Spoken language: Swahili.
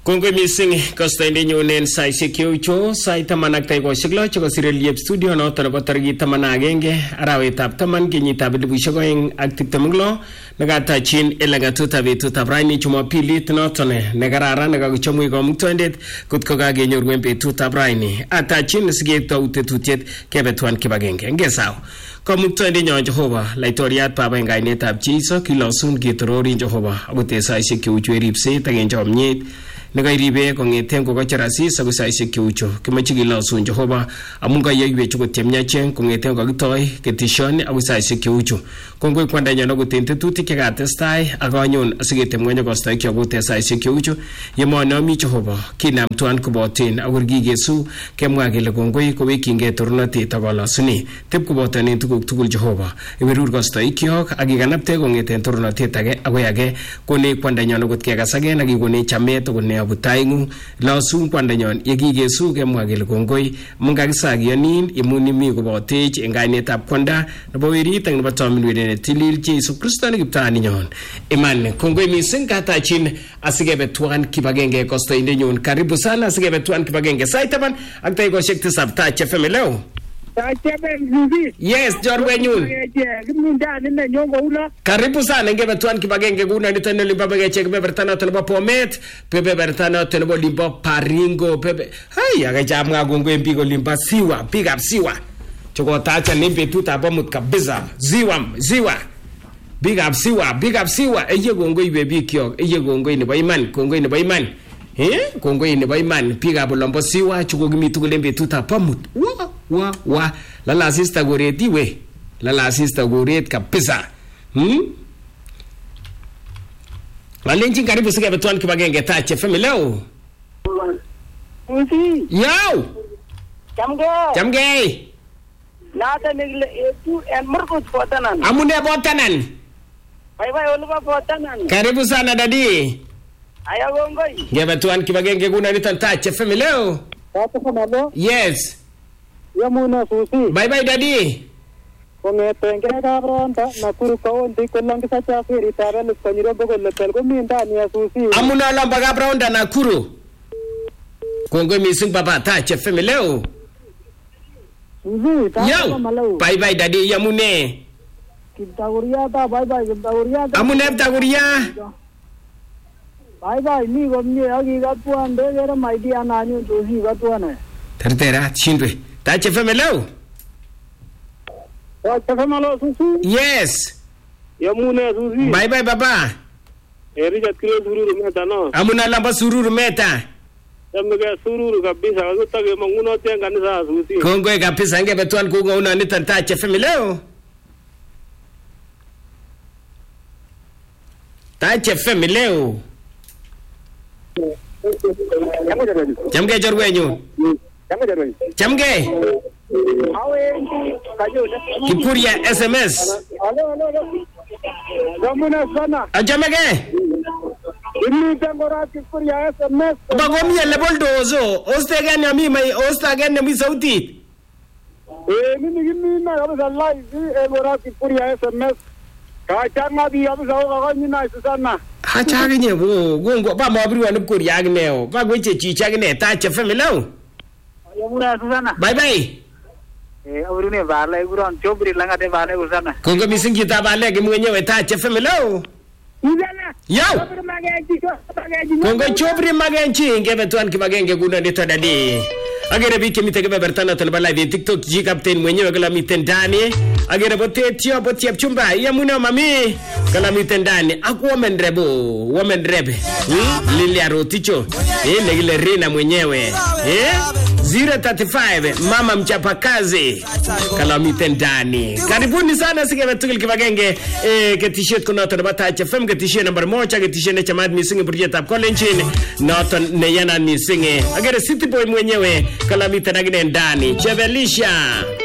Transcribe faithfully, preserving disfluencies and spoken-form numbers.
Kongwe missing kosta inde nyonen saisiek cheucho sait taman ak dakikoshek lo cheko sireliep studio noton nebo tarikit taman ak agenge arawetab taman kenyitab elipusiek oeng ak tiptem ak lo nekatachin ele ng'atutab betutab raini Jumapilit noton nekararan nekakichomwech kamuktoindet kotko kakenyoru en betutab raini atachin siketou tetutiet kebe tuan kibagenge ngesau kamuktoindet nyon Jehova laitoriat baba en kainetab Jeiso kilosun kitororin Jehova akot saisiek cheuchu ripset ak en chomyet nekairibe kong'eten kokocher asis akoi saisiek cheuchu kimache kilosun Jehova amun kayoiwech okot chemyachen kong'eten kokitoi ketishoni akoi saisiek cheuchu kongoi kwandanyon akot en tetutik chekatestai akanyon asiketem ng'weny kostoik akot en saisiek cheuchu yemonomi Jehova kinam tuan koboten akor kikesu kemwa kele kongoi kowekyingei tornotet ak kolosunet tep kobotonen tuguk tugul Jehova iberur kostoikyok ak ikanapte kong'eten tornotet age akoi age konech kwandanyon akot kekasaken ak ikonech chamet akot ne abutaing'ung losun kwandanyon yekikesu kemwa kele kongoi amun kakisakianin imun imi kobotech en kainetab kwanda nebo werit ak nebo tominwet netilil Jeiso Kristo ne kiptaaninyon iman kongoi missing katachin asikebe tuan kibagenge kostoindenyon karibu sana asikebe tuan kibagenge sait taman ak dakikoshek tisab Touch F M leo. Yes, jorwenyun. Karibu sana ngebe tuan kibagenge kuna nito ne limba bageche kebeberta noto nebo Bomet, kebeberta noto nebo limba Baringo, pepe. Hai akacham nga kongoi mpiko limba Siwa, big up Siwa. Choko tacha ni betutab Bomut kabisa. Ziwa, Ziwa. Big up Siwa, big up Siwa. Eye kongoi bebi kyok, eye kongoi nebo iman, kongoi nebo iman. Eh? Kongoi nebo iman, big up lombo Siwa, choko kimi tugul betutab Bomut. Wa wa wa lala sister goreti we lala sister goret kabisa hmm walenji karibu sikebe tuan kibagenge Touch F M leo Uzi yo Jamge Jamge Nada nigle etu en murkut botanan amune botanan bye bye oluba botanan karibu sana dadi aya gongoi ngebe tuan kibagenge kuna nitan Touch F M leo Tata kamalo yes Yamuna Susi. Bye bye daddy. Kong'eten kabronda Nakuru County kolongi sa chafiri tabel konyiro bogo lepel komi ndani ya Susi. Amuna lomba kabronda Nakuru. Kongoi missing baba Touch F M leo. Susi tata kamalo. Bye bye daddy yamune. Kitaguria ta bye bye kitaguria. Amune kitaguria. Bye bye ni gomye agi gatuan de gera maidi anani Susi gatuan. Tertera chindwe. Touch F M leo. Touch F M leo Susi. Yes. Yamune Susi. Bye bye baba. Erija kile sururu meta no. Amuna lamba sururu meta. Yamge sururu kabisa kutage manguno tenga ni sa Susi. Kongwe kabisa ngebe tuan kunga una ni Touch F M leo. Touch F M leo. Jamge jorwenyu. Chamge Kipuria S M S Alo alo alo Jamuna sana Ajamege Inni tangora Kipuria S M S Bagomye leboldozo ostegen yami mai ostagen yami sauti Eh mimi mimi na kabisa live egora Kipuria S M S ka changa bi kabisa ko nyina sana ha chaginye bo gongo ba mabri wa nukuri agneo ba gweche chichagne Touch F M leo Yamuna sana bye bye eh awrune bala guron chobri langate bala usana kongo missing kita bala ke mwenyewe Touch F M leo Izana yo kongo chobri magenchi ngebe tuan kibagenge kuna ndito dadi agere bike mitege bebertana tana bala vi TikTok ji captain mwenyewe kala mitendani agere botetio botiap chumba yamuna mami kala mitendani aku women rebo women rebe hmm? Lilia Roticho eh negile Rina mwenyewe eh zero thirty five mama mchapakazi kala mitendani karibuni sana sikebe tukil kibagenge eh ketishet kuna tana Touch F M ketishet number moja ketishet ne chamad missing project up kolenchini noton ne yana missing agere City Boy mwenyewe kala mitendani ndani Chevelisha